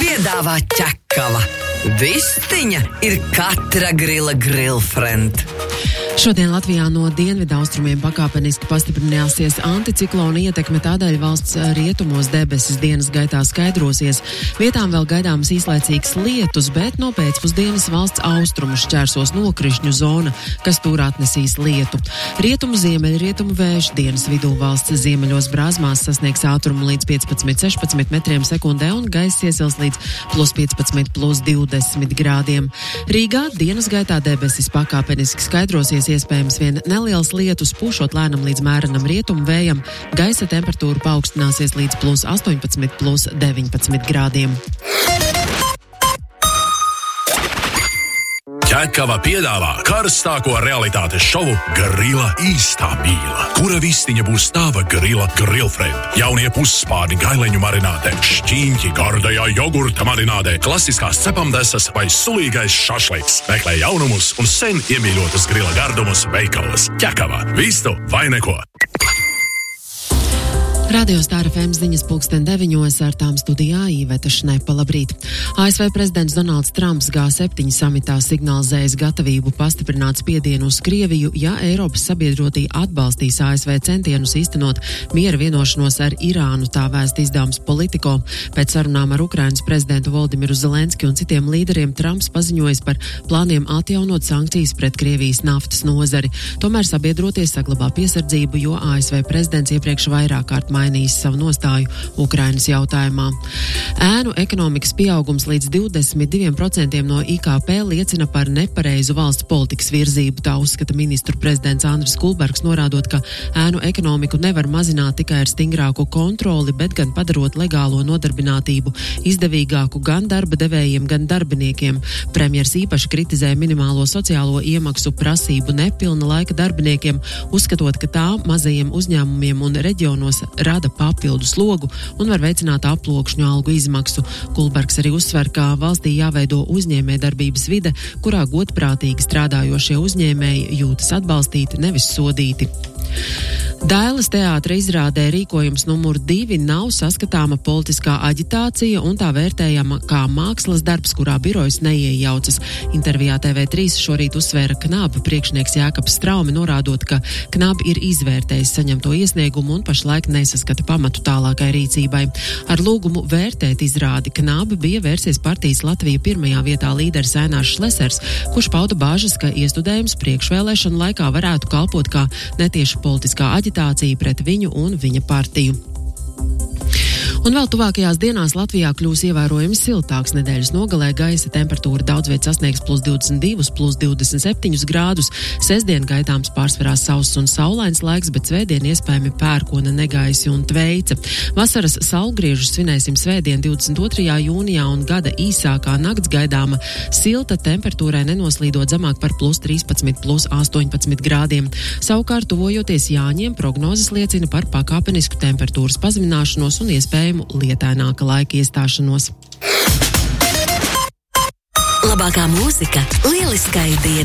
piedāvā ķekava. Vistiņa ir katra grila grillfriend. Šodien Latvijā no dienvidu austrumiem pakāpeniski pastiprināsies anticiklona ietekme, tādēļ valsts rietumos debesis dienas gaitā skaidrosies. Vietām vēl gaidāmas īslaicīgas lietus, bet no pēcpusdienas valsts austrumu šķērsos nokrišņu zona, kas tur atnesīs lietu. Rietumu ziemeļrietumu vējš dienas vidū valsts ziemeļos brāzmās sasniegs ātrumu līdz 15–16 metriem sekundē un gaiss iesils līdz +15–+20 grādiem. Rīgā dienas gaitā debesis pakāpeniski skaidrosies, iespējams vien neliels lietus, pūšot lēnam līdz mērenam rietumu vējam, gaisa temperatūra paaugstināsies līdz +18–+19 grādiem. Ķekava piedāvā karstāko realitātes šovu Grila īstā mīla, kura vistiņa būs tava grila grillfriend. Jaunie pusspārni gaileņu marinātē, šķīņķi gardajā jogurta marinātē, klasiskās cepamdesas vai sulīgais šašliks. Meklē jaunumus un sen iemīļotus grila gardumus veikalos. Ķekava, vistu vai neko! Radio Star FM ziņas 9:00 ar tām studijā Īveta Šnepa. Labrīt. ASV prezidents Donalds Trumps G7 samitā signalizējis gatavību pastiprināt spiedienu uz Krieviju, ja Eiropas sabiedrotī atbalstīs ASV centienus īstenot miera vienošanos ar Irānu, tā vēst izdevums Politico. Pēc sarunām ar Ukrainas prezidentu Voldimiru Zelenski un citiem līderiem Trumps paziņojis par plāniem atjaunot sankcijas pret Krievijas naftas nozari. Tomēr sabiedrotie saglabā piesardzību, jo ASV prezidents iepriekš vairāk kārt mainījis savu nostāju Ukrainas jautājumā. Ēnu ekonomikas pieaugums līdz 22% no IKP liecina par nepareizu valsts politikas virzību, tā uzskata ministru prezidents Andris Kulbergs, norādot, ka ēnu ekonomiku nevar mazināt tikai ar stingrāku kontroli, bet gan padarot legālo nodarbinātību izdevīgāku gan darba devējiem, gan darbiniekiem. Premjers īpaši kritizē minimālo sociālo iemaksu prasību nepilna laika darbiniekiem, uzskatot, ka tā mazajiem uzņēmumiem un reģionos rada papildu slogu un var veicināt aploksņu algu izmaksu. Kulbergs arī uzsver, ka valstī jāveido uzņēmējdarbības vide, kurā godprātīgi strādājošie uzņēmēji jūtas atbalstīti, nevis sodīti. Dailes teātra izrādē rīkojums numur 2 nav saskatāma politiskā aģitācija un tā vērtējama kā mākslas darbs, kurā birojas neiejaucas. Intervijā TV3 šorīt uzsvēra Knaba priekšnieks Jākabs Straumi, norādot, ka Knaba ir izvērtējis saņemto iesniegumu un pašlaik nesaskata pamatu tālākai rīcībai. Ar lūgumu vērtēt izrādi Knaba bija vērsies partijas Latvija pirmajā vietā līderis Ainārs Šlesers, kurš pauda bāžas, ka iestudējums priekšvēlēšanu laikā varētu kalpot kā netieša politiskā aģitācija pret viņu un viņa partiju. Un vēl tuvākajās dienās Latvijā kļūs ievērojami siltāks. Nedēļas nogalē gaisa temperatūra daudz viet sasniegs +22–+27 grādus. Sestdien gaidāms pārsvarā sauss un saulains laiks, bet svētdien iespējami pērkona negaisi un tveica. Vasaras saulgriežus svinēsim svētdien 22. jūnijā un gada īsākā nakts gaidāma silta, temperatūrai nenoslīdot zemāk par +13–+18 grādiem. Savukārt, tuvojoties Jāņiem, prognozes liecina par pakāpenisku temperatūras pazemināšanos un iespējamu lietaināka laika iestāšanos. Labākā mūzika lieliskai dienai.